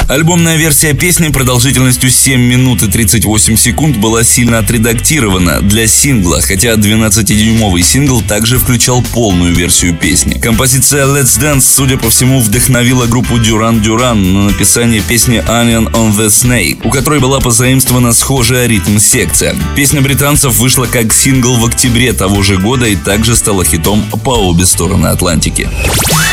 Альбомная версия песни продолжительностью 7 минут и 38 секунд была сильно отредактирована для сингла, хотя 12-дюймовый сингл также включал полную версию песни. Композиция Let's Dance, судя по всему, вдохновила группу Duran Duran на написание песни Onion on the Snake, у которой была позаимствована схожая ритм-секция. Песня британцев вышла как сингл в октябре того же года и также стала хитом по обе стороны Атлантики.